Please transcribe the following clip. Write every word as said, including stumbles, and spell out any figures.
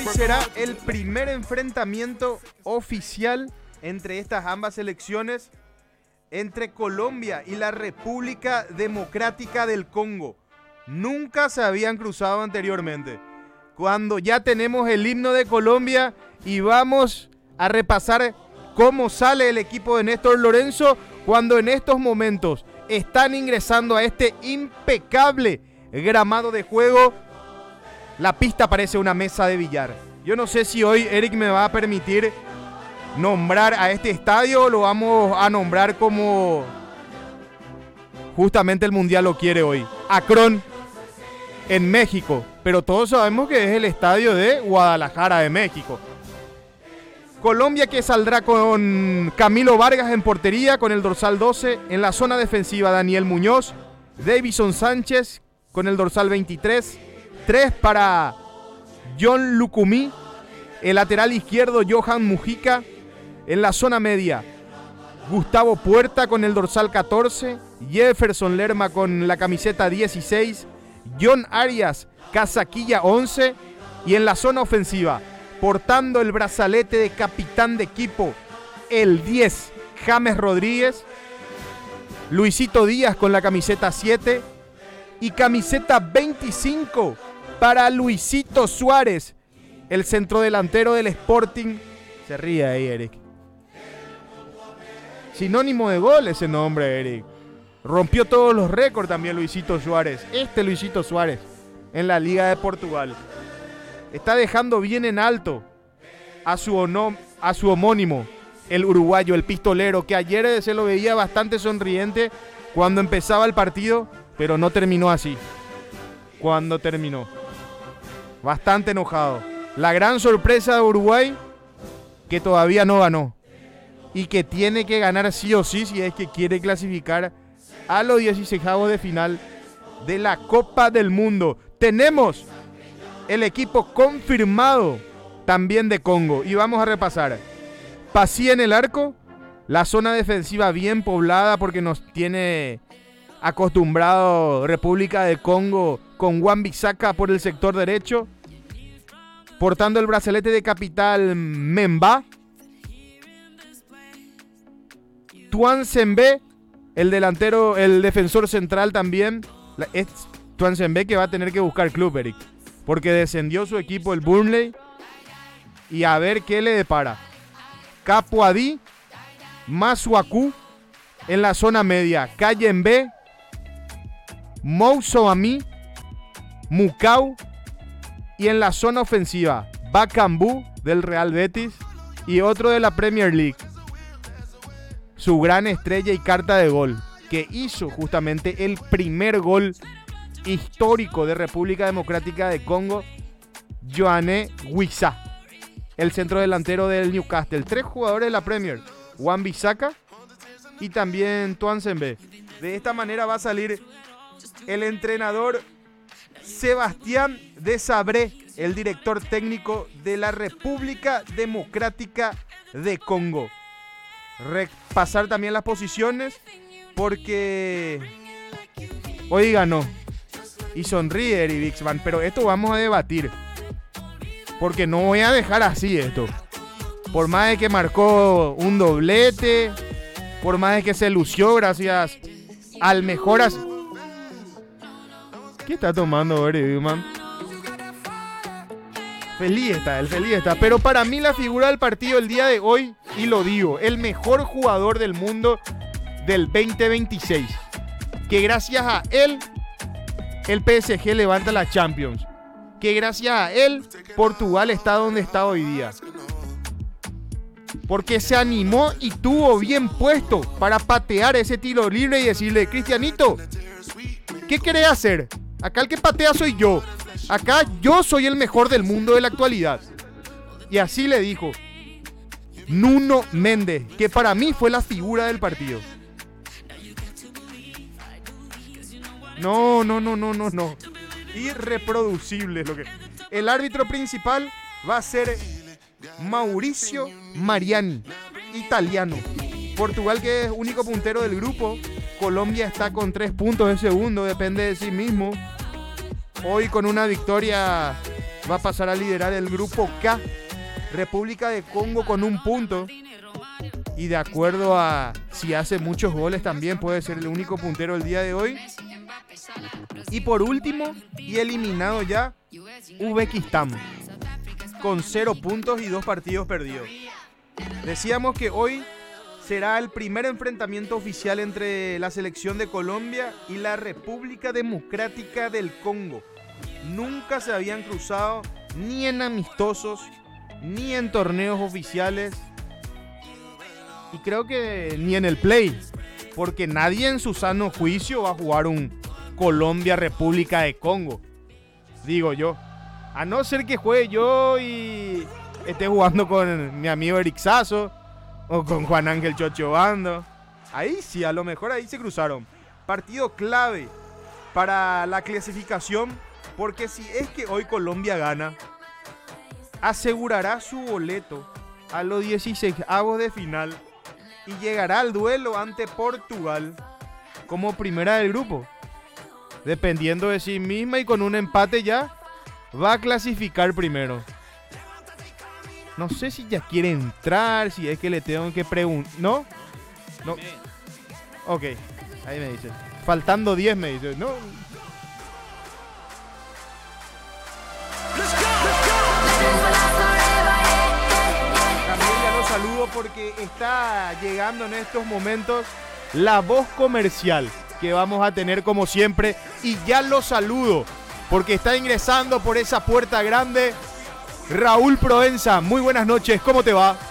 Será el primer enfrentamiento oficial entre estas ambas selecciones, entre Colombia y la República Democrática del Congo. Nunca se habían cruzado anteriormente. Cuando ya tenemos el himno de Colombia y vamos a repasar cómo sale el equipo de Néstor Lorenzo, cuando en estos momentos están ingresando a este impecable gramado de juego. La pista parece una mesa de billar. Yo no sé si hoy Eric me va a permitir nombrar a este estadio o lo vamos a nombrar como justamente el Mundial lo quiere hoy. Akron, en México. Pero todos sabemos que es el estadio de Guadalajara de México. Colombia, que saldrá con Camilo Vargas en portería, con el dorsal doce. En la zona defensiva, Daniel Muñoz. Davison Sánchez con el dorsal veintitrés. tres para John Lucumí. El lateral izquierdo, Johan Mujica. En la zona media, Gustavo Puerta con el dorsal catorce. Jefferson Lerma con la camiseta dieciséis. John Arias, casaquilla once. Y en la zona ofensiva, portando el brazalete de capitán de equipo, el diez, James Rodríguez. Luisito Díaz con la camiseta siete. Y camiseta veinticinco para Luisito Suárez, el centrodelantero del Sporting. Se ríe ahí, Eric. Sinónimo de gol ese nombre, Eric. Rompió todos los récords también Luisito Suárez. Este Luisito Suárez en la Liga de Portugal. Está dejando bien en alto a su, ono, a su homónimo, el uruguayo, el pistolero, que ayer se lo veía bastante sonriente cuando empezaba el partido, pero no terminó así. Cuando terminó, bastante enojado. La gran sorpresa de Uruguay, que todavía no ganó y que tiene que ganar sí o sí si es que quiere clasificar a los dieciseisavos de final de la Copa del Mundo. Tenemos el equipo confirmado también de Congo y vamos a repasar. Pasí en el arco, la zona defensiva bien poblada porque nos tiene acostumbrado República de Congo con Wan-Bissaka por el sector derecho, portando el brazalete de capital Memba. Tuan Sembe, el delantero, el defensor central también. Es Tuan Sembe que va a tener que buscar club, Eric, porque descendió su equipo, el Burnley, y a ver qué le depara. Capuadí, Masuaku en la zona media, Kayembe, Mousoami, Mukau, y en la zona ofensiva, Bakambu del Real Betis y otro de la Premier League, su gran estrella y carta de gol, que hizo justamente el primer gol histórico de República Democrática de Congo, Yoane Wissa, el centrodelantero del Newcastle. Tres jugadores de la Premier, Wan-Bissaka y también Tuan Sembe. De esta manera va a salir el entrenador Sebastián Desabré, el director técnico de la República Democrática de Congo. Repasar también las posiciones porque hoy ganó. Y sonríe Eric Bixman, pero esto vamos a debatir, porque no voy a dejar así esto. Por más de que marcó un doblete, por más de que se lució gracias al mejor... As... ¿Qué está tomando Eric Bixman? Feliz está, el feliz está. Pero para mí la figura del partido el día de hoy, y lo digo, el mejor jugador del mundo del veinte veintiséis, que gracias a él el P S G levanta la Champions, que gracias a él Portugal está donde está hoy día, porque se animó y tuvo bien puesto para patear ese tiro libre y decirle: Cristianito, ¿qué querés hacer? Acá el que patea soy yo. Acá yo soy el mejor del mundo de la actualidad. Y así le dijo Nuno Méndez, que para mí fue la figura del partido. No, no, no, no, no, no. Irreproducible lo que... El árbitro principal va a ser Mauricio Mariani, italiano. Portugal, que es único puntero del grupo. Colombia está con tres puntos de segundo, depende de sí mismo. Hoy con una victoria va a pasar a liderar el grupo K. República de Congo con un punto. Y de acuerdo a si hace muchos goles también puede ser el único puntero el día de hoy. Y por último, y eliminado ya, Uzbekistán. Con cero puntos y dos partidos perdidos. Decíamos que hoy será el primer enfrentamiento oficial entre la selección de Colombia y la República Democrática del Congo. Nunca se habían cruzado ni en amistosos, ni en torneos oficiales. Y creo que ni en el play. Porque nadie en su sano juicio va a jugar un Colombia-República de Congo. Digo yo. A no ser que juegue yo y esté jugando con mi amigo Eric Sasso o con Juan Ángel Chocho Bando. Ahí sí, a lo mejor ahí se cruzaron. Partido clave para la clasificación, porque si es que hoy Colombia gana, asegurará su boleto a los dieciseisavos de final y llegará al duelo ante Portugal como primera del grupo. Dependiendo de sí misma y con un empate ya, va a clasificar primero. No sé si ya quiere entrar, si es que le tengo que preguntar. ¿No? No. Ok, ahí me dice. Faltando diez me dice. No. También ya lo saludo porque está llegando en estos momentos la voz comercial que vamos a tener como siempre. Y ya lo saludo porque está ingresando por esa puerta grande Raúl Proenza. Muy buenas noches, ¿cómo te va?